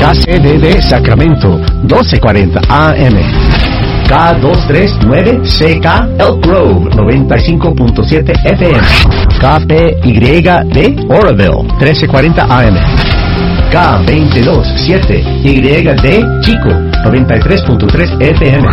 KCDD Sacramento, 1240 AM. K239CK Elk Grove, 95.7 FM. KPYD Oroville, 1340 AM. K227YD Chico, 93.3 FM.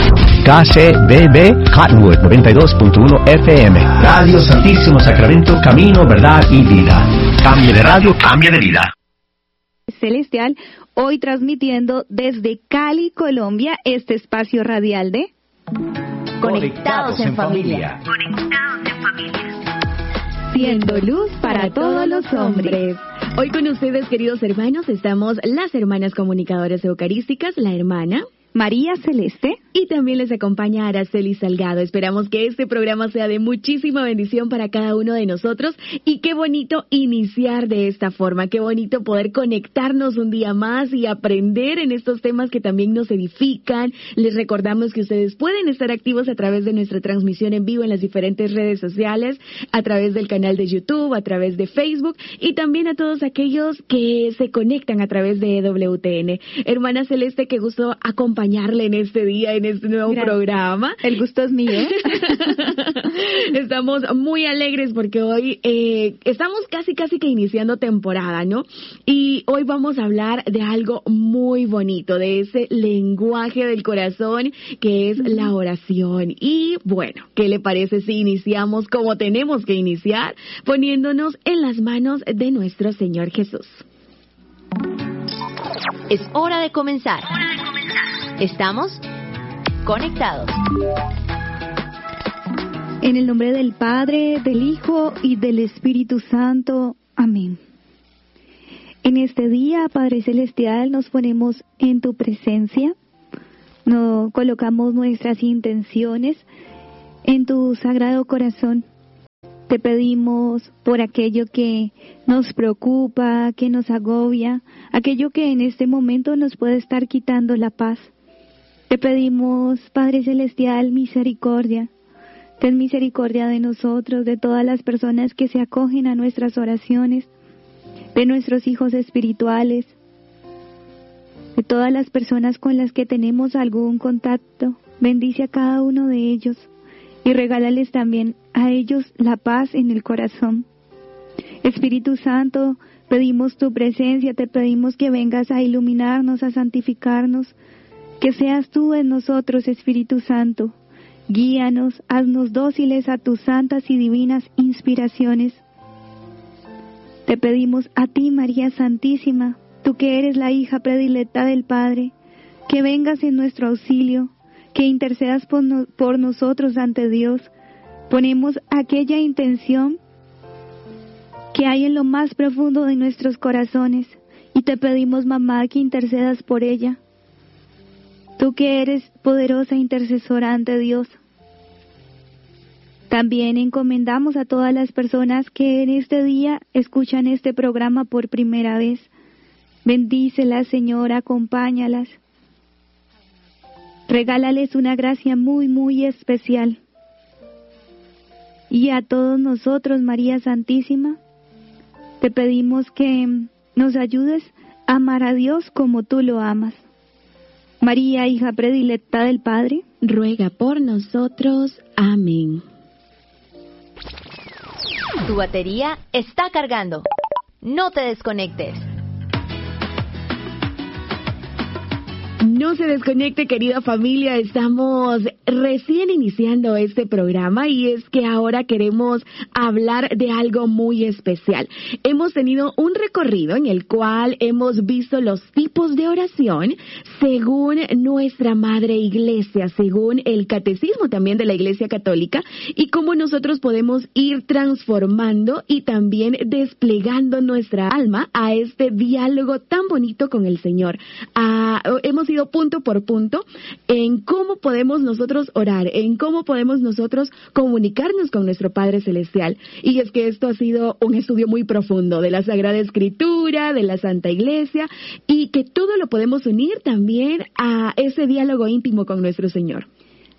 KCBB Cottonwood, 92.1 FM. Radio Santísimo Sacramento, camino, verdad y vida. Cambio de radio, cambio de vida. Celestial, hoy transmitiendo desde Cali, Colombia, este espacio radial de Conectados en Familia. Conectados en Familia. Siendo luz para todos los hombres. Hoy con ustedes, queridos hermanos, estamos las hermanas comunicadoras eucarísticas, la hermana María Celeste. Y también les acompaña Araceli Salgado. Esperamos que este programa sea de muchísima bendición para cada uno de nosotros. Y qué bonito iniciar de esta forma. Qué bonito poder conectarnos un día más y aprender en estos temas que también nos edifican. Les recordamos que ustedes pueden estar activos a través de nuestra transmisión en vivo en las diferentes redes sociales, a través del canal de YouTube, a través de Facebook y también a todos aquellos que se conectan a través de WTN. Hermana Celeste, qué gusto acompañarle en este día, en este nuevo programa. El gusto es mío. Estamos muy alegres porque hoy estamos casi que iniciando temporada, ¿no? Y hoy vamos a hablar de algo muy bonito, de ese lenguaje del corazón que es la oración. Y bueno, ¿qué le parece si iniciamos como tenemos que iniciar, poniéndonos en las manos de nuestro Señor Jesús? Es hora de comenzar. Estamos conectados. En el nombre del Padre, del Hijo y del Espíritu Santo. Amén. En este día, Padre Celestial, nos ponemos en tu presencia. Nos colocamos nuestras intenciones en tu sagrado corazón. Te pedimos por aquello que nos preocupa, que nos agobia, aquello que en este momento nos puede estar quitando la paz. Te pedimos, Padre Celestial, misericordia. Ten misericordia de nosotros, de todas las personas que se acogen a nuestras oraciones, de nuestros hijos espirituales, de todas las personas con las que tenemos algún contacto. Bendice a cada uno de ellos y regálales también a ellos la paz en el corazón. Espíritu Santo, pedimos tu presencia, te pedimos que vengas a iluminarnos, a santificarnos, que seas tú en nosotros, Espíritu Santo. Guíanos, haznos dóciles a tus santas y divinas inspiraciones. Te pedimos a ti, María Santísima, tú que eres la hija predilecta del Padre, que vengas en nuestro auxilio, que intercedas por nosotros ante Dios. Ponemos aquella intención que hay en lo más profundo de nuestros corazones y te pedimos, mamá, que intercedas por ella. Tú que eres poderosa intercesora ante Dios. También encomendamos a todas las personas que en este día escuchan este programa por primera vez. Bendícelas, Señor, acompáñalas. Regálales una gracia muy, muy especial. Y a todos nosotros, María Santísima, te pedimos que nos ayudes a amar a Dios como tú lo amas. María, hija predilecta del Padre, ruega por nosotros. Amén. Tu batería está cargando. No te desconectes. No se desconecte, querida familia, estamos recién iniciando este programa y es que ahora queremos hablar de algo muy especial. Hemos tenido un recorrido en el cual hemos visto los tipos de oración según nuestra Madre Iglesia, según el catecismo también de la Iglesia Católica y cómo nosotros podemos ir transformando y también desplegando nuestra alma a este diálogo tan bonito con el Señor. Hemos ido punto por punto en cómo podemos nosotros orar, en cómo podemos nosotros comunicarnos con nuestro Padre Celestial. Y es que esto ha sido un estudio muy profundo de la Sagrada Escritura, de la Santa Iglesia, y que todo lo podemos unir también a ese diálogo íntimo con nuestro Señor.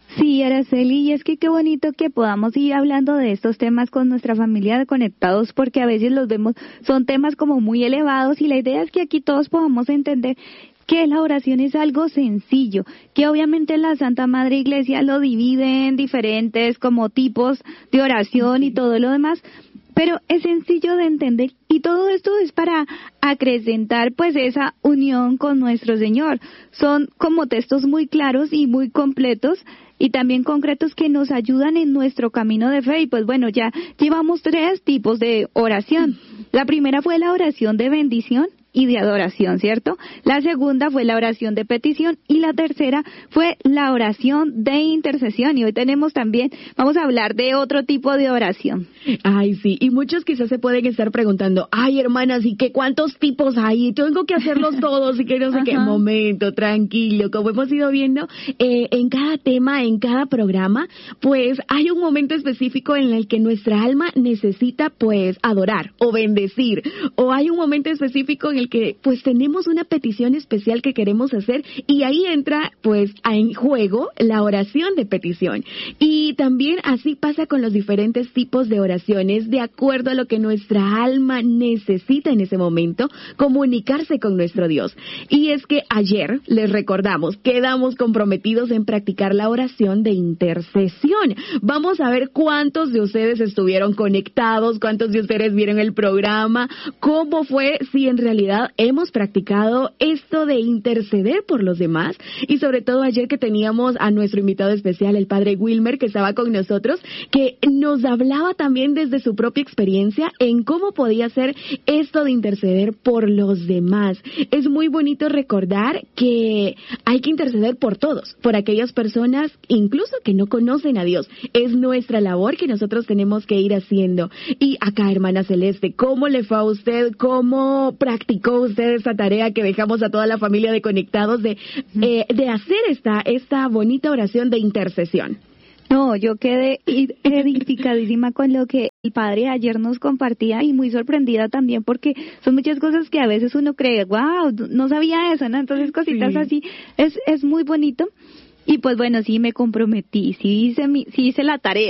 Sí, Araceli, y es que qué bonito que podamos ir hablando de estos temas con nuestra familia de Conectados, porque a veces los vemos, son temas como muy elevados, y la idea es que aquí todos podamos entender que la oración es algo sencillo, que obviamente la Santa Madre Iglesia lo divide en diferentes como tipos de oración y todo lo demás, pero es sencillo de entender, y todo esto es para acrecentar pues esa unión con nuestro Señor. Son como textos muy claros y muy completos y también concretos que nos ayudan en nuestro camino de fe. Y pues bueno, ya llevamos 3 tipos de oración. La primera fue la oración de bendición y de adoración, ¿cierto? La segunda fue la oración de petición y la tercera fue la oración de intercesión. Y hoy tenemos también, vamos a hablar de otro tipo de oración. Ay, sí, y muchos quizás se pueden estar preguntando, ay, hermanas, ¿y qué cuántos tipos hay? Tengo que hacerlos todos y que no sé qué. Momento, tranquilo, como hemos ido viendo, en cada tema, en cada programa, pues hay un momento específico en el que nuestra alma necesita pues adorar o bendecir, o hay un momento específico en el que pues tenemos una petición especial que queremos hacer, y ahí entra pues en juego la oración de petición. Y también así pasa con los diferentes tipos de oraciones, de acuerdo a lo que nuestra alma necesita en ese momento, comunicarse con nuestro Dios. Y es que ayer, les recordamos, quedamos comprometidos en practicar la oración de intercesión. Vamos a ver cuántos de ustedes estuvieron conectados, cuántos de ustedes vieron el programa, cómo fue, si en realidad hemos practicado esto de interceder por los demás. Y sobre todo ayer que teníamos a nuestro invitado especial, el padre Wilmer, que estaba con nosotros, que nos hablaba también desde su propia experiencia en cómo podía ser esto de interceder por los demás. Es muy bonito recordar que hay que interceder por todos, por aquellas personas incluso que no conocen a Dios. Es nuestra labor que nosotros tenemos que ir haciendo. Y acá, hermana Celeste, ¿cómo le fue a usted? ¿Cómo practicó usted esta tarea que dejamos a toda la familia de Conectados de hacer esta bonita oración de intercesión? No, yo quedé edificadísima con lo que el padre ayer nos compartía y muy sorprendida también, porque son muchas cosas que a veces uno cree, wow, no sabía eso, ¿no? Entonces cositas así, es muy bonito. Y pues bueno, sí me comprometí, sí hice la tarea.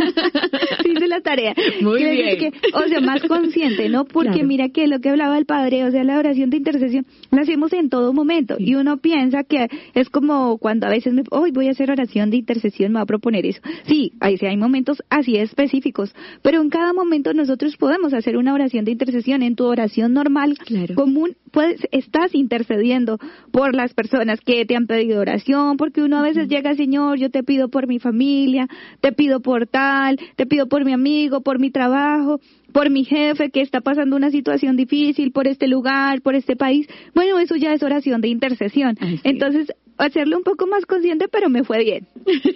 Sí hice la tarea. Muy bien. Que, o sea, más consciente, ¿no? Porque claro, mira que lo que hablaba el padre, o sea, la oración de intercesión la hacemos en todo momento. Sí. Y uno piensa que es como cuando a veces hoy voy a hacer oración de intercesión, me voy a proponer eso. Sí, hay momentos así específicos, pero en cada momento nosotros podemos hacer una oración de intercesión. En tu oración normal, común, estás intercediendo por las personas que te han pedido oración, porque uno a veces llega, Señor, yo te pido por mi familia, te pido por tal, te pido por mi amigo, por mi trabajo, por mi jefe que está pasando una situación difícil, por este lugar, por este país. Bueno, eso ya es oración de intercesión. Ay, sí. Entonces, hacerlo un poco más consciente, pero me fue bien.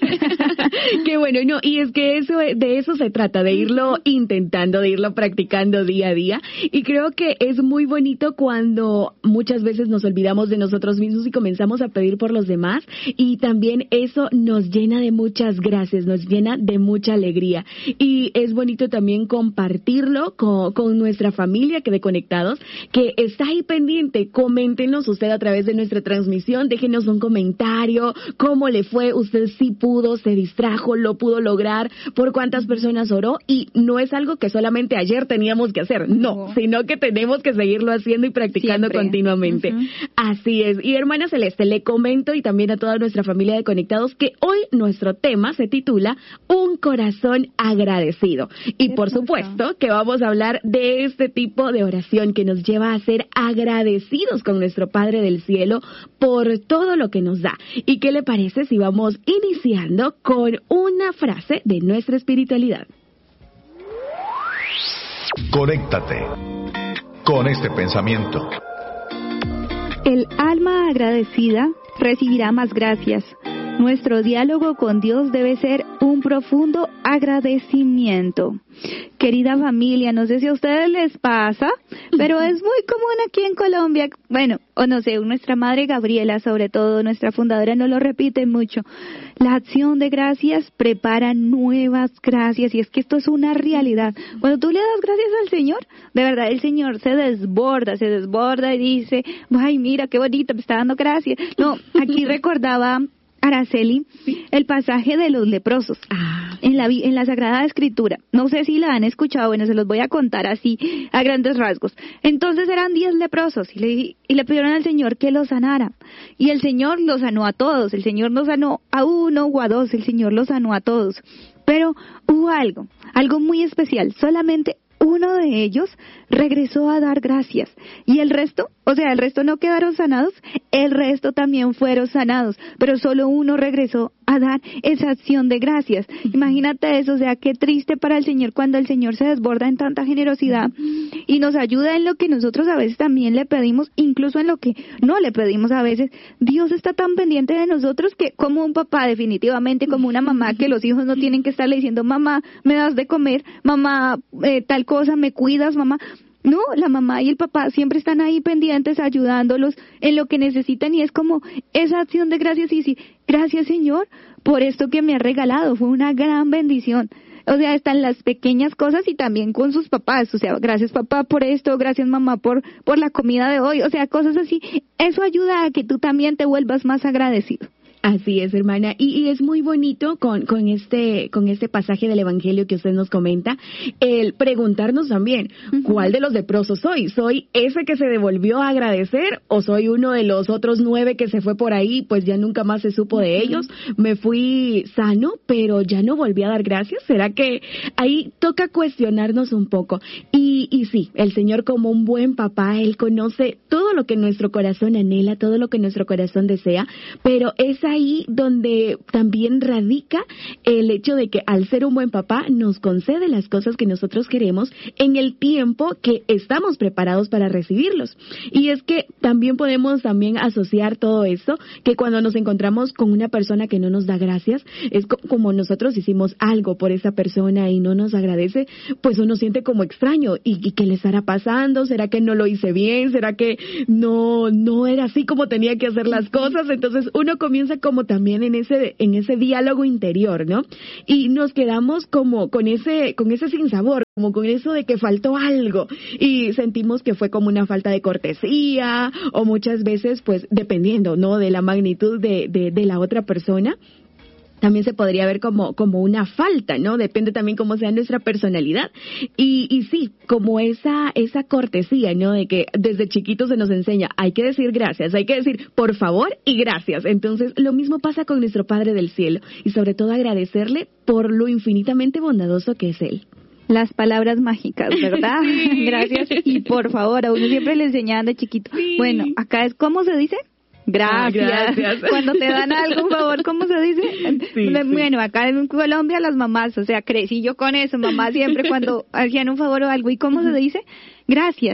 Qué bueno, no, y es que de eso se trata, de irlo intentando, de irlo practicando día a día, y creo que es muy bonito cuando muchas veces nos olvidamos de nosotros mismos y comenzamos a pedir por los demás, y también eso nos llena de muchas gracias, nos llena de mucha alegría, y es bonito también compartirlo con nuestra familia que de Conectados, que está ahí pendiente. Coméntenos usted a través de nuestra transmisión, déjenos un comentario, cómo le fue, usted sí pudo, se distrajo, lo pudo lograr, por cuántas personas oró, y no es algo que solamente ayer teníamos que hacer, no, sino que tenemos que seguirlo haciendo y practicando siempre, continuamente. Así es. Y hermana Celeste, le comento y también a toda nuestra familia de Conectados que hoy nuestro tema se titula Un corazón agradecido. Y por supuesto que vamos a hablar de este tipo de oración que nos lleva a ser agradecidos con nuestro Padre del Cielo por todo lo que nos da. ¿Y qué le parece si vamos iniciando con una frase de nuestra espiritualidad? Conéctate con este pensamiento. El alma agradecida recibirá más gracias. Nuestro diálogo con Dios debe ser un profundo agradecimiento. Querida familia, no sé si a ustedes les pasa, pero es muy común aquí en Colombia. Bueno, o no sé, nuestra madre Gabriela, sobre todo, nuestra fundadora, nos lo repite mucho. La acción de gracias prepara nuevas gracias, y es que esto es una realidad. Cuando tú le das gracias al Señor, de verdad el Señor se desborda y dice, ay, mira qué bonito, me está dando gracias. No, aquí recordaba Araceli, el pasaje de los leprosos en la Sagrada Escritura. No sé si la han escuchado, bueno, se los voy a contar así a grandes rasgos. Entonces eran 10 leprosos y le pidieron al Señor que los sanara. Y el Señor los sanó a todos. El Señor no sanó a uno o a dos, el Señor los sanó a todos. Pero hubo algo muy especial. Solamente uno de ellos regresó a dar gracias. Y el resto no quedaron sanados, el resto también fueron sanados, pero solo uno regresó a dar esa acción de gracias. Imagínate eso, o sea, qué triste para el Señor cuando el Señor se desborda en tanta generosidad y nos ayuda en lo que nosotros a veces también le pedimos, incluso en lo que no le pedimos a veces. Dios está tan pendiente de nosotros que como un papá, definitivamente, como una mamá, que los hijos no tienen que estarle diciendo, mamá, me das de comer, mamá, tal cosa, me cuidas, mamá. No, la mamá y el papá siempre están ahí pendientes, ayudándolos en lo que necesitan, y es como esa acción de gracias y decir, gracias Señor por esto que me has regalado, fue una gran bendición. O sea, están las pequeñas cosas y también con sus papás, o sea, gracias papá por esto, gracias mamá por la comida de hoy, o sea, cosas así. Eso ayuda a que tú también te vuelvas más agradecido. Así es, hermana, y es muy bonito con este pasaje del Evangelio que usted nos comenta, el preguntarnos también, ¿cuál de los leprosos soy? ¿Soy ese que se devolvió a agradecer o soy uno de los otros 9 que se fue por ahí, pues ya nunca más se supo de ellos? Me fui sano, pero ya no volví a dar gracias. ¿Será que ahí toca cuestionarnos un poco? Y sí, el Señor, como un buen papá, Él conoce todo lo que nuestro corazón anhela, todo lo que nuestro corazón desea, pero es ahí donde también radica el hecho de que al ser un buen papá nos concede las cosas que nosotros queremos en el tiempo que estamos preparados para recibirlos. Y es que también podemos asociar todo esto, que cuando nos encontramos con una persona que no nos da gracias, es como nosotros hicimos algo por esa persona y no nos agradece, pues uno siente como extraño. ¿Y qué le estará pasando? ¿Será que no lo hice bien? ¿Será que no era así como tenía que hacer las cosas? Entonces uno comienza como también en ese diálogo interior, ¿no? Y nos quedamos como con ese sinsabor, como con eso de que faltó algo y sentimos que fue como una falta de cortesía, o muchas veces, pues dependiendo, ¿no?, de la magnitud de la otra persona, también se podría ver como una falta, ¿no? Depende también cómo sea nuestra personalidad. Y sí, como esa cortesía, ¿no? De que desde chiquitos se nos enseña, hay que decir gracias, hay que decir por favor y gracias. Entonces, lo mismo pasa con nuestro Padre del Cielo, y sobre todo agradecerle por lo infinitamente bondadoso que es Él. Las palabras mágicas, ¿verdad? Sí. Gracias y por favor, a uno siempre le enseñaban de chiquito. Sí. Bueno, acá es, ¿cómo se dice? Gracias. Cuando te dan algo, por favor, ¿cómo se dice? Sí, bueno, acá en Colombia las mamás, o sea, crecí yo con eso, mamá siempre cuando hacían un favor o algo, ¿y cómo se dice? Gracias.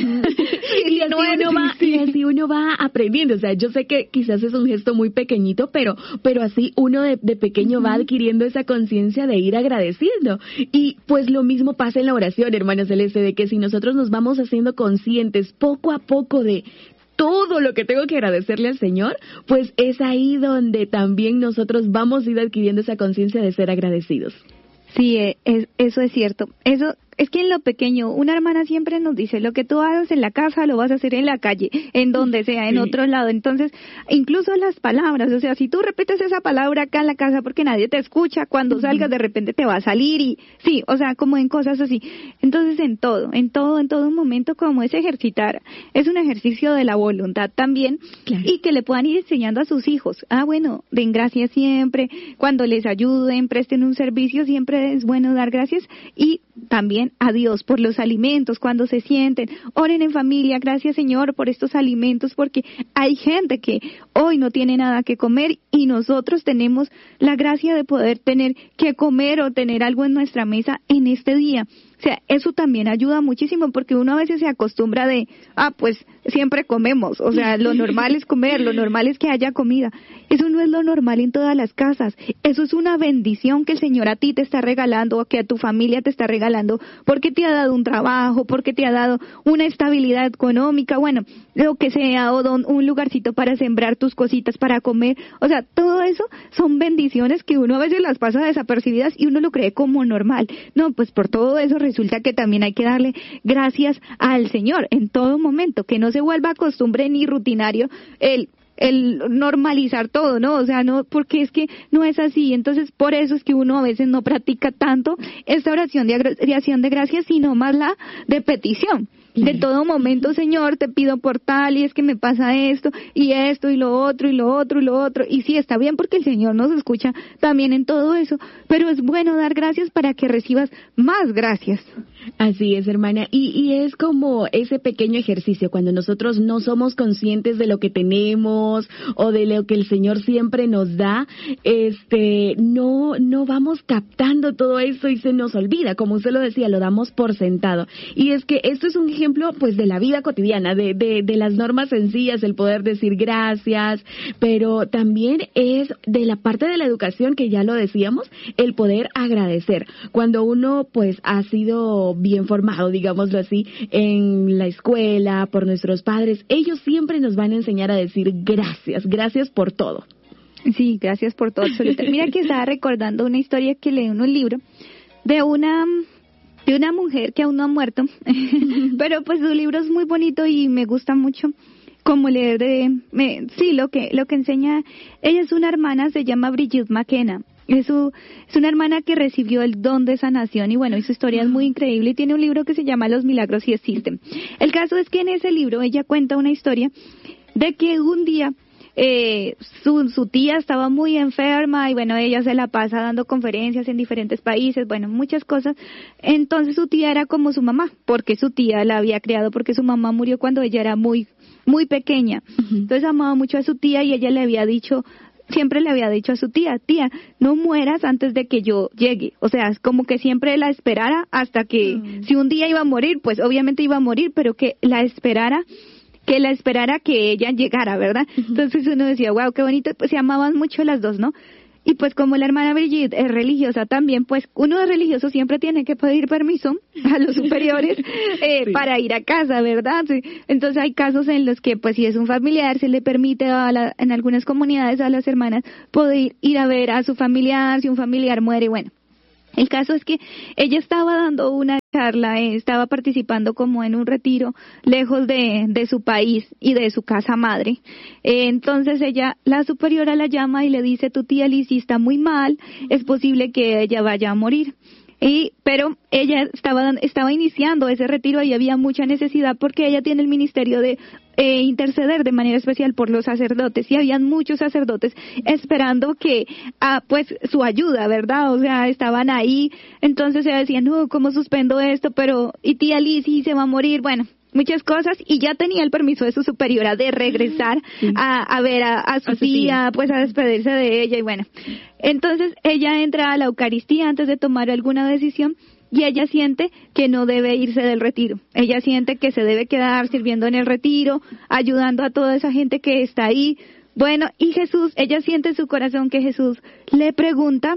Y así uno va aprendiendo. O sea, yo sé que quizás es un gesto muy pequeñito, pero así uno de pequeño va adquiriendo esa conciencia de ir agradeciendo. Y pues lo mismo pasa en la oración, hermana Celeste, de que si nosotros nos vamos haciendo conscientes poco a poco de todo lo que tengo que agradecerle al Señor, pues es ahí donde también nosotros vamos a ir adquiriendo esa conciencia de ser agradecidos. Sí, eso es cierto. Eso es que en lo pequeño, una hermana siempre nos dice, lo que tú hagas en la casa lo vas a hacer en la calle, en donde sea, en otro lado. Entonces, incluso las palabras, o sea, si tú repites esa palabra acá en la casa porque nadie te escucha, cuando salgas de repente te va a salir y sí, o sea, como en cosas así. Entonces, en todo momento, como es ejercitar, es un ejercicio de la voluntad también, claro. Y que le puedan ir enseñando a sus hijos. Bueno, den gracias siempre, cuando les ayuden, presten un servicio, siempre es bueno dar gracias, y también a Dios por los alimentos, cuando se sienten, oren en familia, gracias Señor por estos alimentos, porque hay gente que hoy no tiene nada que comer y nosotros tenemos la gracia de poder tener que comer o tener algo en nuestra mesa en este día. O sea, eso también ayuda muchísimo, porque uno a veces se acostumbra de, pues siempre comemos, o sea, lo normal es comer, lo normal es que haya comida. Eso no es lo normal en todas las casas. Eso es una bendición que el Señor a ti te está regalando, o que a tu familia te está regalando, porque te ha dado un trabajo, porque te ha dado una estabilidad económica, bueno, lo que sea, o un lugarcito para sembrar tus cositas, para comer. O sea, todo eso son bendiciones que uno a veces las pasa desapercibidas y uno lo cree como normal. No, pues por todo eso resulta que también hay que darle gracias al Señor en todo momento, que no se vuelva costumbre ni rutinario el el normalizar todo, ¿no? O sea, no, porque es que no es así. Entonces, por eso es que uno a veces no practica tanto esta oración de acción de gracias, sino más la de petición. De todo momento, Señor, te pido por tal, y es que me pasa esto, y lo otro, y lo otro, y lo otro. Y sí, está bien porque el Señor nos escucha también en todo eso, pero es bueno dar gracias para que recibas más gracias. Así es, hermana, y es como ese pequeño ejercicio cuando nosotros no somos conscientes de lo que tenemos o de lo que el Señor siempre nos da, no vamos captando todo eso y se nos olvida, como usted lo decía, lo damos por sentado. Y es que esto es un ejemplo pues de la vida cotidiana, de las normas sencillas, el poder decir gracias, pero también es de la parte de la educación que ya lo decíamos, el poder agradecer. Cuando uno pues ha sido bien formado, digámoslo así, en la escuela, por nuestros padres, ellos siempre nos van a enseñar a decir gracias por todo. Sí, gracias por todo, absolutamente. Mira que estaba recordando una historia que leí en un libro de una mujer que aún no ha muerto, pero pues su libro es muy bonito y me gusta mucho como leer lo que enseña. Ella es una hermana, se llama Bridget McKenna. Es una hermana que recibió el don de sanación y bueno, y su historia es muy increíble y tiene un libro que se llama Los milagros sí existen. El caso es que en ese libro ella cuenta una historia de que un día su tía estaba muy enferma y bueno, ella se la pasa dando conferencias en diferentes países, bueno, muchas cosas. Entonces su tía era como su mamá, porque su tía la había criado, porque su mamá murió cuando ella era muy, muy pequeña. Entonces amaba mucho a su tía y ella siempre le había dicho a su tía, no mueras antes de que yo llegue. O sea, es como que siempre la esperara hasta que, si un día iba a morir, pues obviamente iba a morir, pero que la esperara que ella llegara, ¿verdad? Entonces uno decía, wow, qué bonito, pues se amaban mucho las dos, ¿no? Y pues como la hermana Brigitte es religiosa también, pues uno de religioso siempre tiene que pedir permiso a los superiores sí, para ir a casa, ¿verdad? Sí. Entonces hay casos en los que pues si es un familiar se le permite en algunas comunidades a las hermanas poder ir a ver a su familiar, si un familiar muere, bueno. El caso es que ella estaba dando una charla, estaba participando como en un retiro lejos de su país y de su casa madre. Entonces la superiora la llama y le dice, tu tía Lizzie está muy mal, es posible que ella vaya a morir. Pero ella estaba iniciando ese retiro y había mucha necesidad porque ella tiene el ministerio de interceder de manera especial por los sacerdotes y habían muchos sacerdotes esperando pues su ayuda, ¿verdad? O sea, estaban ahí, entonces ella decía, no, ¿cómo suspendo esto? Pero, y tía Lizzie se va a morir, bueno, muchas cosas, y ya tenía el permiso de su superiora de regresar a ver a su tía, pues a despedirse de ella, y bueno, entonces ella entra a la Eucaristía antes de tomar alguna decisión, y ella siente que no debe irse del retiro, ella siente que se debe quedar sirviendo en el retiro, ayudando a toda esa gente que está ahí, bueno, y ella siente en su corazón que Jesús le pregunta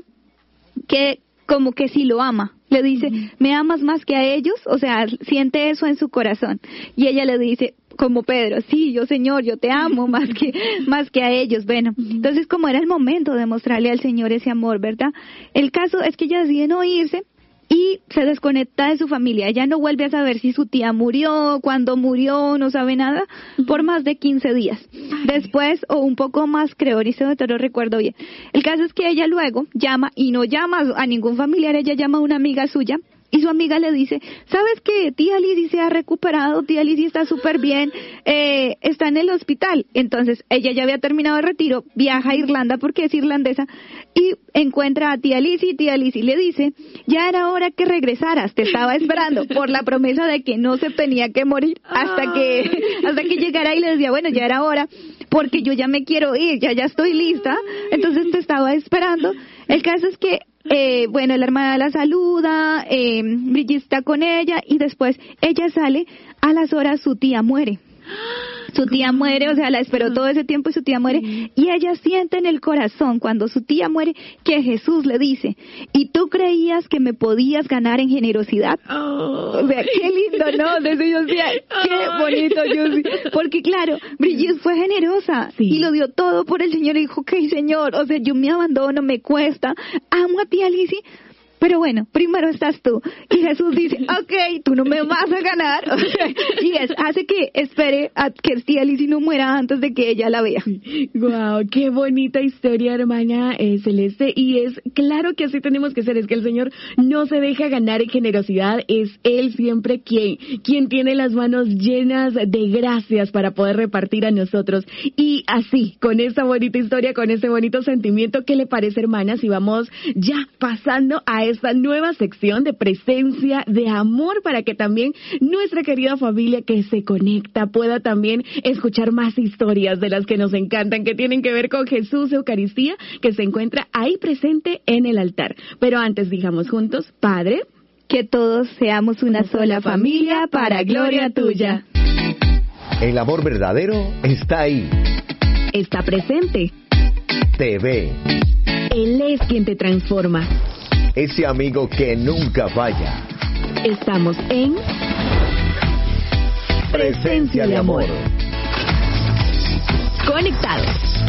que como que si lo ama. Le dice, ¿me amas más que a ellos? O sea, siente eso en su corazón. Y ella le dice, como Pedro, sí, Señor, yo te amo más que a ellos. Bueno, entonces como era el momento de mostrarle al Señor ese amor, ¿verdad? El caso es que ella decide no irse y se desconecta de su familia. Ella no vuelve a saber si su tía murió, cuándo murió, no sabe nada, por más de 15 días. Después, o un poco más, creo, ahorita no lo recuerdo bien. El caso es que ella luego llama, y no llama a ningún familiar, ella llama a una amiga suya, y su amiga le dice, ¿sabes qué? Tía Lizzie se ha recuperado, tía Lizzie está súper bien, está en el hospital. Entonces, ella ya había terminado el retiro, viaja a Irlanda porque es irlandesa, y encuentra a tía Lizzie le dice, ya era hora que regresaras, te estaba esperando, por la promesa de que no se tenía que morir, hasta que llegara, y le decía, bueno, ya era hora, porque yo ya me quiero ir, ya estoy lista, entonces te estaba esperando. El caso es que la hermana la saluda, Brigitte está con ella y después ella sale, a las horas su tía muere. Su tía muere, o sea, la esperó todo ese tiempo y su tía muere. Y ella siente en el corazón, cuando su tía muere, que Jesús le dice, ¿y tú creías que me podías ganar en generosidad? O sea, qué lindo, ¿no? Entonces yo decía, qué bonito, porque claro, Brigitte fue generosa y lo dio todo por el Señor y dijo, ok, Señor, o sea, yo me abandono, me cuesta, amo a tía Lizzie, pero bueno, primero estás tú. Y Jesús dice, ok, tú no me vas a ganar. Y hace que espere a que Cialis no muera antes de que ella la vea. Wow, qué bonita historia, hermana Celeste. Y es claro que así tenemos que ser. Es que el Señor no se deja ganar en generosidad. Es Él siempre quien tiene las manos llenas de gracias para poder repartir a nosotros. Y así, con esta bonita historia, con este bonito sentimiento, ¿qué le parece, hermana, si vamos ya pasando a esta nueva sección de presencia de amor, para que también nuestra querida familia que se conecta pueda también escuchar más historias de las que nos encantan, que tienen que ver con Jesús Eucaristía, que se encuentra ahí presente en el altar? Pero antes digamos juntos, Padre, que todos seamos una sola familia para gloria tuya. El amor verdadero está ahí. Está presente. Te ve. Él es quien te transforma. Ese amigo que nunca falla. Estamos en Presencia de amor. Conectados.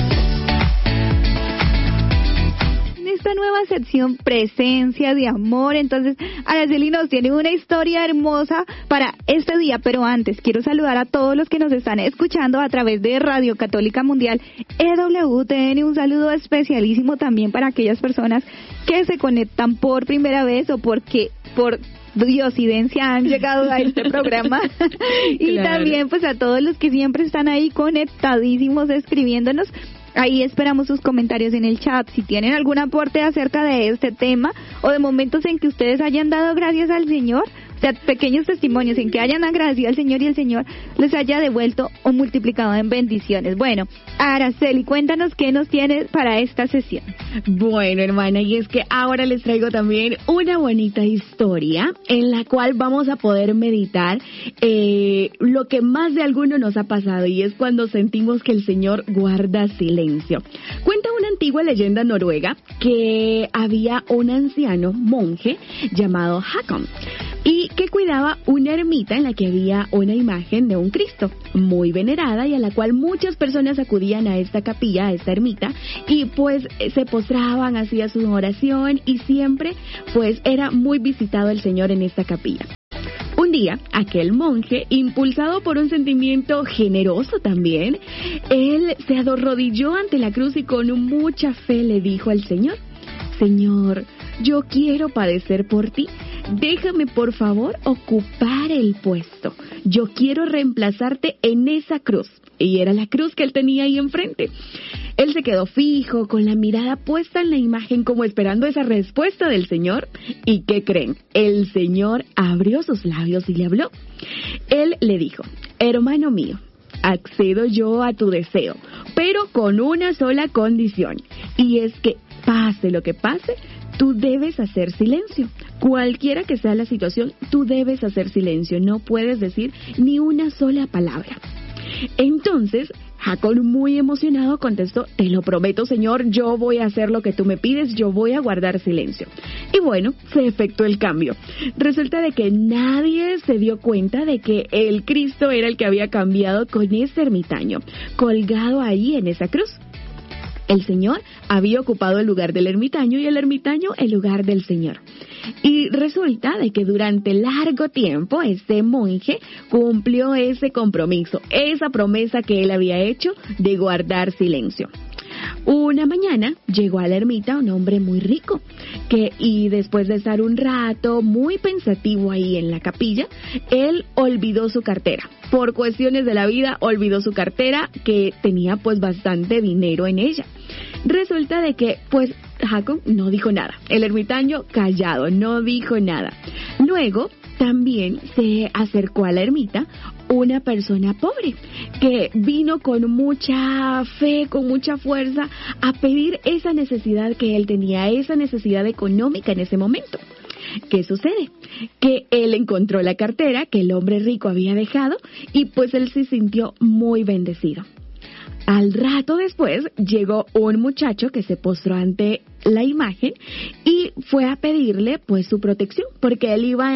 En esta nueva sección, Presencia de Amor, entonces Araceli nos tiene una historia hermosa para este día, pero antes quiero saludar a todos los que nos están escuchando a través de Radio Católica Mundial EWTN, un saludo especialísimo también para aquellas personas que se conectan por primera vez o porque por diosidencia han llegado a este programa. Y claro, también pues a todos los que siempre están ahí conectadísimos escribiéndonos. Ahí esperamos sus comentarios en el chat. Si tienen algún aporte acerca de este tema o de momentos en que ustedes hayan dado gracias al Señor, o sea, pequeños testimonios en que hayan agradecido al Señor y el Señor les haya devuelto o multiplicado en bendiciones. Bueno, Araceli, cuéntanos qué nos tienes para esta sesión. Bueno, hermana, y es que ahora les traigo también una bonita historia en la cual vamos a poder meditar lo que más de alguno nos ha pasado, y es cuando sentimos que el Señor guarda silencio. Cuenta una antigua leyenda noruega que había un anciano monje llamado Hakon, y que cuidaba una ermita en la que había una imagen de un Cristo muy venerada, y a la cual muchas personas acudían a esta capilla, a esta ermita, y pues se postraban, hacían su oración, y siempre pues era muy visitado el Señor en esta capilla. Un día, aquel monje, impulsado por un sentimiento generoso también, él se arrodilló ante la cruz y con mucha fe le dijo al Señor: Señor, yo quiero padecer por ti. Déjame, por favor, ocupar el puesto. Yo quiero reemplazarte en esa cruz. Y era la cruz que él tenía ahí enfrente. Él se quedó fijo, con la mirada puesta en la imagen, como esperando esa respuesta del Señor. ¿Y qué creen? El Señor abrió sus labios y le habló. Él le dijo: hermano mío, accedo yo a tu deseo, pero con una sola condición. Y es que, pase lo que pase, tú debes hacer silencio. Cualquiera que sea la situación, tú debes hacer silencio. No puedes decir ni una sola palabra. Entonces, Hakon, muy emocionado, contestó: te lo prometo, Señor, yo voy a hacer lo que tú me pides, yo voy a guardar silencio. Y bueno, se efectuó el cambio. Resulta de que nadie se dio cuenta de que el Cristo era el que había cambiado con ese ermitaño, colgado ahí en esa cruz. El Señor había ocupado el lugar del ermitaño y el ermitaño el lugar del Señor. Y resulta de que durante largo tiempo este monje cumplió ese compromiso, esa promesa que él había hecho de guardar silencio. Una mañana llegó a la ermita un hombre muy rico y después de estar un rato muy pensativo ahí en la capilla, él olvidó su cartera. Por cuestiones de la vida olvidó su cartera, que tenía pues bastante dinero en ella. Resulta de que pues Hakon no dijo nada. El ermitaño callado, no dijo nada. Luego también se acercó a la ermita una persona pobre que vino con mucha fe, con mucha fuerza a pedir esa necesidad que él tenía, esa necesidad económica en ese momento. ¿Qué sucede? Que él encontró la cartera que el hombre rico había dejado y pues él se sintió muy bendecido. Al rato después llegó un muchacho que se postró ante la imagen y fue a pedirle pues su protección, porque él iba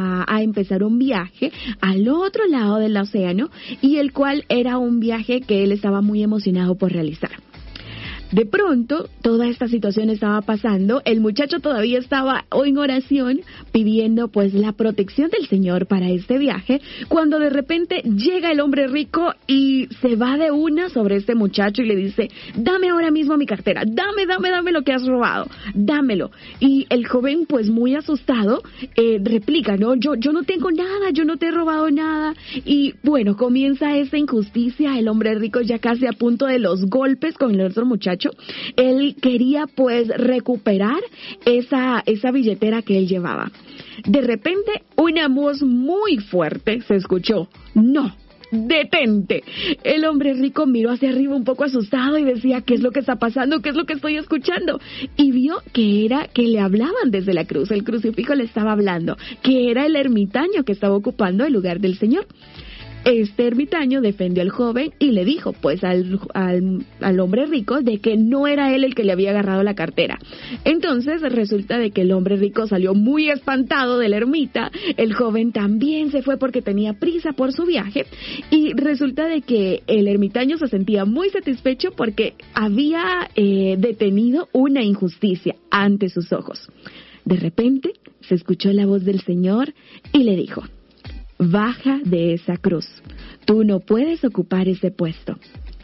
a empezar un viaje al otro lado del océano, y el cual era un viaje que él estaba muy emocionado por realizar. De pronto, toda esta situación estaba pasando, el muchacho todavía estaba en oración pidiendo pues la protección del Señor para este viaje, cuando de repente llega el hombre rico y se va de una sobre este muchacho y le dice: dame ahora mismo mi cartera, dame lo que has robado, dámelo. Y el joven pues muy asustado replica: no, yo no tengo nada, yo no te he robado nada. Y bueno, comienza esta injusticia, el hombre rico ya casi a punto de los golpes con el otro muchacho. Él quería pues recuperar esa billetera que él llevaba. De repente, una voz muy fuerte se escuchó: ¡no! ¡Detente! El hombre rico miró hacia arriba un poco asustado y decía: ¿qué es lo que está pasando? ¿Qué es lo que estoy escuchando? Y vio que le hablaban desde la cruz, el crucifijo le estaba hablando, que era el ermitaño que estaba ocupando el lugar del Señor. Este ermitaño defendió al joven y le dijo pues al hombre rico de que no era él el que le había agarrado la cartera. Entonces resulta de que el hombre rico salió muy espantado de la ermita, el joven también se fue porque tenía prisa por su viaje, y resulta de que el ermitaño se sentía muy satisfecho porque había detenido una injusticia ante sus ojos. De repente se escuchó la voz del Señor y le dijo: baja de esa cruz, tú no puedes ocupar ese puesto.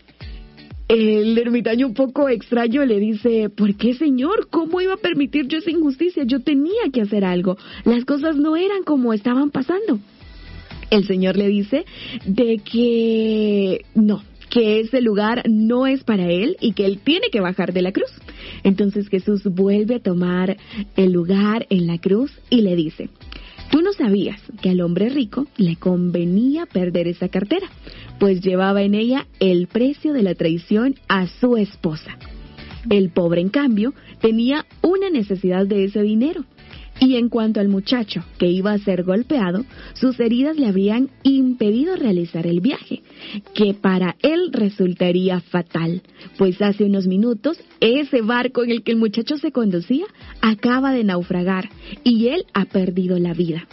El ermitaño, un poco extraño, le dice: ¿por qué, Señor? ¿Cómo iba a permitir yo esa injusticia? Yo tenía que hacer algo, las cosas no eran como estaban pasando. El Señor le dice de que no, que ese lugar no es para él y que él tiene que bajar de la cruz. Entonces Jesús vuelve a tomar el lugar en la cruz y le dice: tú no sabías que al hombre rico le convenía perder esa cartera, pues llevaba en ella el precio de la traición a su esposa. El pobre, en cambio, tenía una necesidad de ese dinero. Y en cuanto al muchacho que iba a ser golpeado, sus heridas le habrían impedido realizar el viaje, que para él resultaría fatal, pues hace unos minutos ese barco en el que el muchacho se conducía acaba de naufragar y él ha perdido la vida.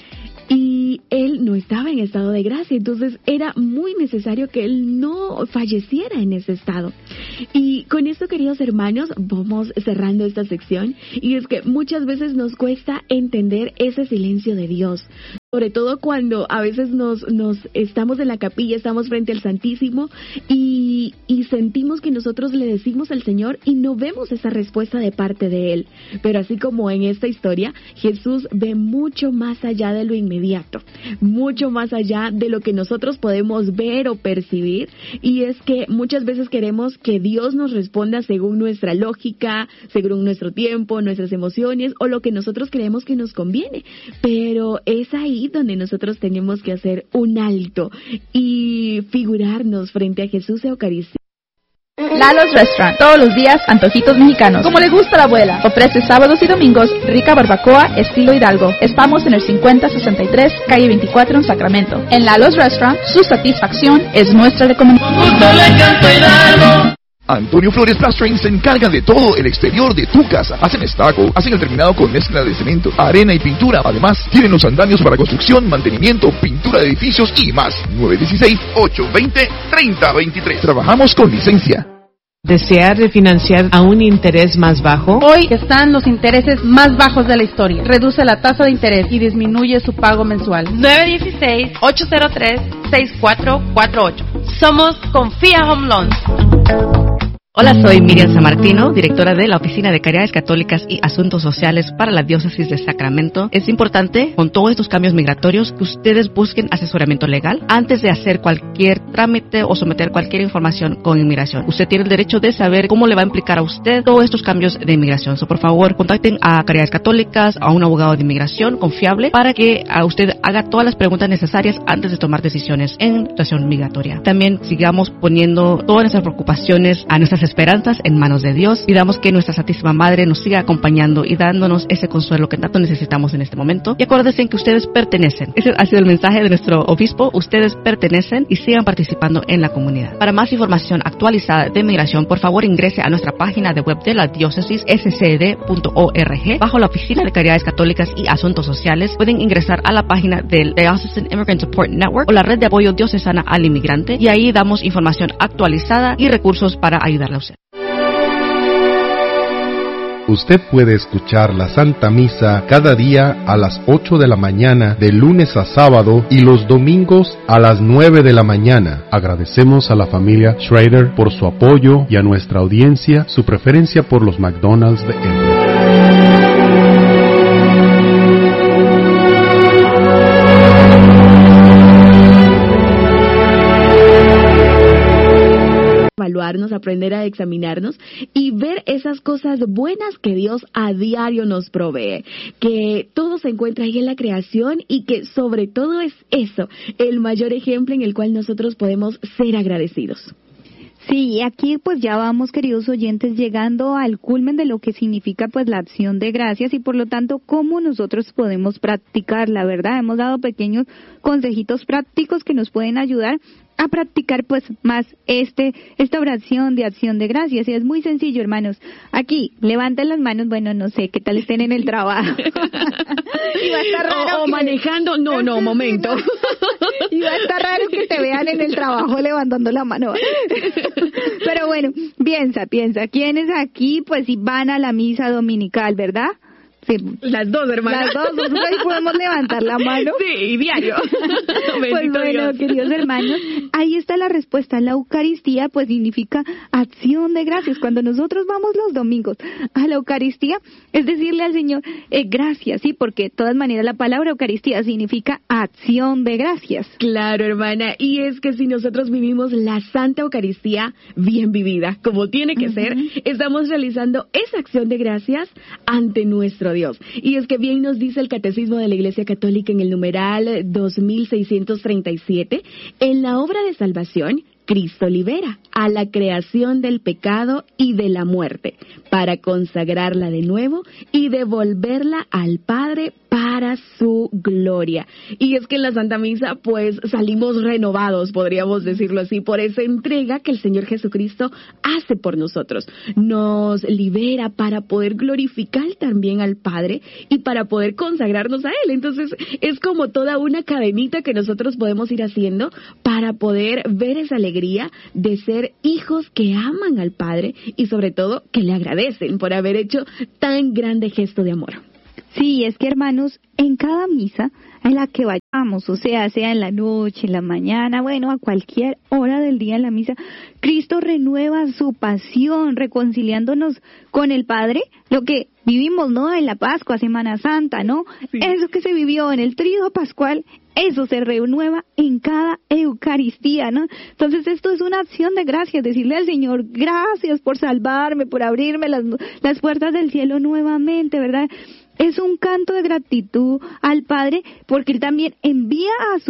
Y él no estaba en estado de gracia, entonces era muy necesario que él no falleciera en ese estado. Y con esto, queridos hermanos, vamos cerrando esta sección, y es que muchas veces nos cuesta entender ese silencio de Dios, sobre todo cuando a veces nos estamos en la capilla, estamos frente al Santísimo y sentimos que nosotros le decimos al Señor y no vemos esa respuesta de parte de Él. Pero así como en esta historia, Jesús ve mucho más allá de lo inmediato, mucho más allá de lo que nosotros podemos ver o percibir, y es que muchas veces queremos que Dios nos responda según nuestra lógica, según nuestro tiempo, nuestras emociones o lo que nosotros creemos que nos conviene, pero es ahí donde nosotros tenemos que hacer un alto y figurarnos frente a Jesús Eucaristía. Lalo's Restaurant, todos los días antojitos mexicanos, como le gusta a la abuela. Ofrece sábados y domingos rica barbacoa estilo Hidalgo. Estamos en el 5063, calle 24 en Sacramento. En Lalo's Restaurant, su satisfacción es nuestra recomendación. Antonio Flores Plastering se encarga de todo el exterior de tu casa. Hacen estucco, hacen el terminado con mezcla de cemento, arena y pintura. Además, tienen los andamios para construcción, mantenimiento, pintura de edificios y más. 916-820-3023. Trabajamos con licencia. ¿Desea refinanciar a un interés más bajo? Hoy están los intereses más bajos de la historia. Reduce la tasa de interés y disminuye su pago mensual. 916-803-6448. Somos Confía Home Loans. Hola, soy Miriam Sammartino, directora de la Oficina de Caridades Católicas y Asuntos Sociales para la Diócesis de Sacramento. Es importante, con todos estos cambios migratorios, que ustedes busquen asesoramiento legal antes de hacer cualquier trámite o someter cualquier información con inmigración. Usted tiene el derecho de saber cómo le va a implicar a usted todos estos cambios de inmigración. Por favor, contacten a Caridades Católicas, a un abogado de inmigración confiable, para que a usted haga todas las preguntas necesarias antes de tomar decisiones en situación migratoria. También sigamos poniendo todas nuestras preocupaciones, a nuestras esperanzas en manos de Dios. Pidamos que nuestra Santísima Madre nos siga acompañando y dándonos ese consuelo que tanto necesitamos en este momento. Y acuérdense que ustedes pertenecen. Ese ha sido el mensaje de nuestro obispo. Ustedes pertenecen y sigan participando en la comunidad. Para más información actualizada de migración, por favor ingrese a nuestra página de web de la diócesis, scd.org. Bajo la Oficina de Caridades Católicas y Asuntos Sociales, pueden ingresar a la página del Diocesan Immigrant Support Network o la red de apoyo diocesana al inmigrante, y ahí damos información actualizada y recursos para ayudarle a usted. Usted puede escuchar la Santa Misa cada día a las 8 de la mañana, de lunes a sábado, y los domingos a las 9 de la mañana. Agradecemos a la familia Schrader por su apoyo y a nuestra audiencia su preferencia por los McDonald's de Edward. Evaluarnos, aprender a examinarnos y ver esas cosas buenas que Dios a diario nos provee, que todo se encuentra ahí en la creación y que sobre todo es eso, el mayor ejemplo en el cual nosotros podemos ser agradecidos. Sí, aquí pues ya vamos, queridos oyentes, llegando al culmen de lo que significa pues la acción de gracias y por lo tanto cómo nosotros podemos practicarla, ¿verdad? Hemos dado pequeños consejitos prácticos que nos pueden ayudar a practicar pues más esta oración de acción de gracias. Y es muy sencillo, hermanos. Aquí, levanten las manos, bueno, no sé, qué tal estén en el trabajo. Y va a estar raro o manejando, no, momento. Y va a estar raro que te vean en el trabajo levantando la mano. Pero bueno, piensa, ¿quiénes aquí pues si van a la misa dominical, verdad? Sí. Las dos, hermanas. Las dos, nosotros ahí podemos levantar la mano. Sí, diario. Pues bueno, queridos hermanos, ahí está la respuesta. La Eucaristía pues significa acción de gracias. Cuando nosotros vamos los domingos a la Eucaristía, es decirle al Señor, gracias, sí, porque de todas maneras la palabra Eucaristía significa acción de gracias. Claro, hermana, y es que si nosotros vivimos la Santa Eucaristía bien vivida, como tiene que ser, estamos realizando esa acción de gracias ante nuestro Dios. Y es que bien nos dice el Catecismo de la Iglesia Católica en el numeral 2637, en la obra de salvación, Cristo libera a la creación del pecado y de la muerte, para consagrarla de nuevo y devolverla al Padre para su gloria. Y es que en la Santa Misa, pues, salimos renovados, podríamos decirlo así, por esa entrega que el Señor Jesucristo hace por nosotros. Nos libera para poder glorificar también al Padre y para poder consagrarnos a Él. Entonces, es como toda una cadenita que nosotros podemos ir haciendo para poder ver esa alegría de ser hijos que aman al Padre y sobre todo que le agradecen por haber hecho tan grande gesto de amor. Sí, es que hermanos, en cada misa en la que vayamos, o sea en la noche, en la mañana, bueno, a cualquier hora del día en la misa, Cristo renueva su pasión, reconciliándonos con el Padre, lo que vivimos, ¿no? En la Pascua, Semana Santa, ¿no? Sí. Eso que se vivió en el tríodo pascual, eso se renueva en cada Eucaristía, ¿no? Entonces esto es una acción de gracias, decirle al Señor, gracias por salvarme, por abrirme las puertas del cielo nuevamente, ¿verdad? Es un canto de gratitud al Padre porque Él también envía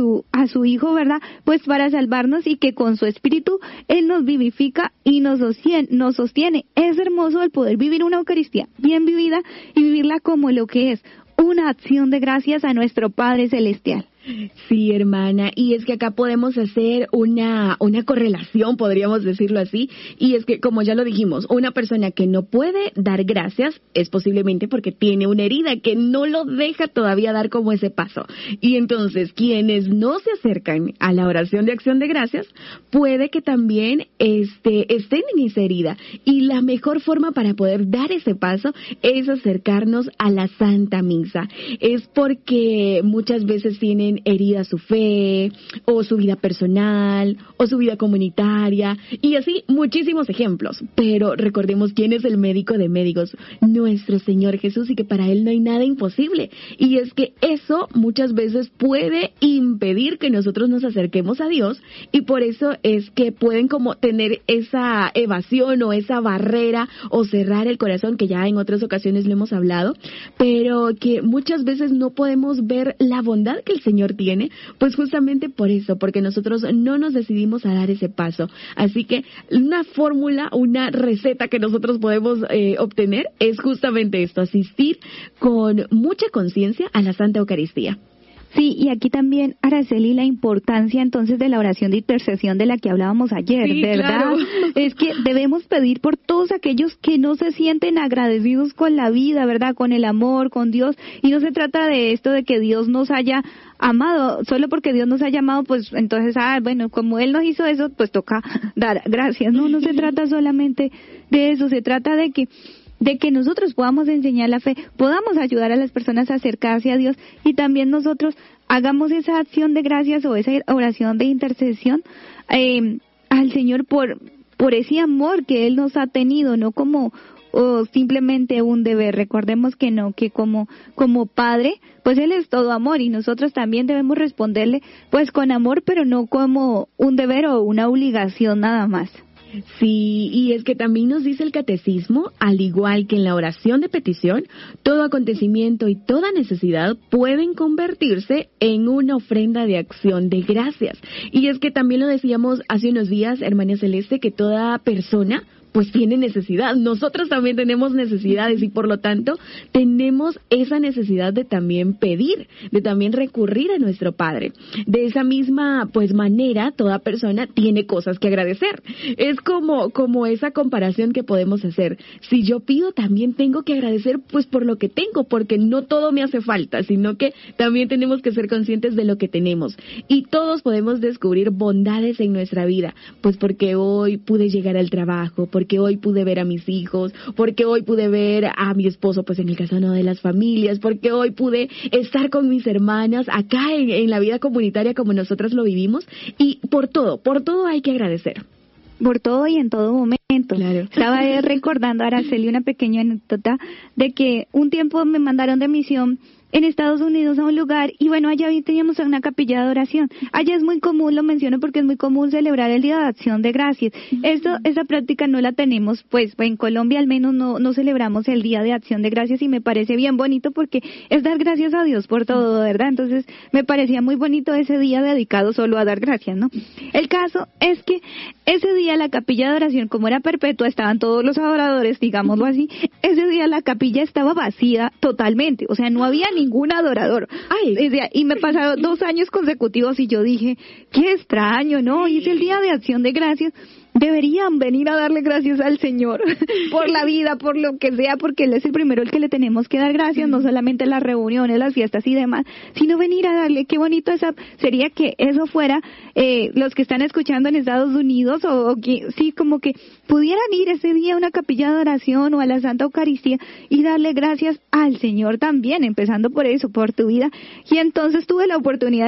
a su Hijo, ¿verdad? Pues para salvarnos y que con su Espíritu Él nos vivifica y nos sostiene. Es hermoso el poder vivir una Eucaristía bien vivida y vivirla como lo que es, una acción de gracias a nuestro Padre Celestial. Sí, hermana, y es que acá podemos hacer una correlación, podríamos decirlo así, y es que, como ya lo dijimos, una persona que no puede dar gracias es posiblemente porque tiene una herida que no lo deja todavía dar como ese paso. Y entonces, quienes no se acercan a la oración de acción de gracias, puede que también estén en esa herida. Y la mejor forma para poder dar ese paso es acercarnos a la Santa Misa. Es porque muchas veces tienen herida su fe, o su vida personal, o su vida comunitaria, y así muchísimos ejemplos. Pero recordemos quién es el médico de médicos, nuestro Señor Jesús, y que para Él no hay nada imposible. Y es que eso muchas veces puede impedir que nosotros nos acerquemos a Dios, y por eso es que pueden como tener esa evasión o esa barrera o cerrar el corazón, que ya en otras ocasiones lo hemos hablado, pero que muchas veces no podemos ver la bondad que el Señor tiene, pues justamente por eso, porque nosotros no nos decidimos a dar ese paso. Así que una fórmula, una receta que nosotros podemos obtener es justamente esto, asistir con mucha conciencia a la Santa Eucaristía. Sí, y aquí también, Araceli, la importancia entonces de la oración de intercesión de la que hablábamos ayer, sí, ¿verdad? Claro. Es que debemos pedir por todos aquellos que no se sienten agradecidos con la vida, ¿verdad? Con el amor, con Dios, y no se trata de esto de que Dios nos haya amado, solo porque Dios nos haya amado, pues entonces, bueno, como Él nos hizo eso, pues toca dar gracias. No se trata solamente de eso, se trata de que de que nosotros podamos enseñar la fe, podamos ayudar a las personas a acercarse a Dios y también nosotros hagamos esa acción de gracias o esa oración de intercesión al Señor por ese amor que Él nos ha tenido, no como simplemente un deber. Recordemos que no, que como Padre, pues Él es todo amor y nosotros también debemos responderle pues con amor, pero no como un deber o una obligación nada más. Sí, y es que también nos dice el catecismo, al igual que en la oración de petición, todo acontecimiento y toda necesidad pueden convertirse en una ofrenda de acción de gracias. Y es que también lo decíamos hace unos días, hermana Celeste, que toda persona pues tiene necesidad. Nosotros también tenemos necesidades y por lo tanto tenemos esa necesidad de también pedir, de también recurrir a nuestro Padre. De esa misma pues manera, toda persona tiene cosas que agradecer. Es como esa comparación que podemos hacer. Si yo pido, también tengo que agradecer pues por lo que tengo, porque no todo me hace falta, sino que también tenemos que ser conscientes de lo que tenemos. Y todos podemos descubrir bondades en nuestra vida, pues porque hoy pude llegar al trabajo, porque hoy pude ver a mis hijos, porque hoy pude ver a mi esposo, pues en el caso no de las familias, porque hoy pude estar con mis hermanas acá en la vida comunitaria como nosotras lo vivimos, y por todo hay que agradecer. Por todo y en todo momento. Claro. Estaba recordando a Araceli una pequeña anécdota de que un tiempo me mandaron de misión en Estados Unidos a un lugar y bueno, allá teníamos una capilla de adoración. Allá es muy común, lo menciono porque es muy común celebrar el Día de Acción de Gracias. Esa práctica no la tenemos, pues en Colombia al menos no celebramos el Día de Acción de Gracias y me parece bien bonito porque es dar gracias a Dios por todo, ¿verdad? Entonces me parecía muy bonito ese día dedicado solo a dar gracias, ¿no? El caso es que ese día la capilla de adoración, como era perpetua, estaban todos los adoradores, digámoslo así, ese día la capilla estaba vacía totalmente, o sea, no había ningún adorador. Y me pasaron 2 años consecutivos y yo dije, qué extraño, ¿no? Y es el Día de Acción de Gracias. Deberían venir a darle gracias al Señor por la vida, por lo que sea, porque Él es el primero el que le tenemos que dar gracias, no solamente en las reuniones, las fiestas y demás, sino venir a darle. Qué bonito sería que eso fuera, los que están escuchando en Estados Unidos, o que, sí, como que pudieran ir ese día a una capilla de oración o a la Santa Eucaristía y darle gracias al Señor también, empezando por eso, por tu vida. Y entonces tuve la oportunidad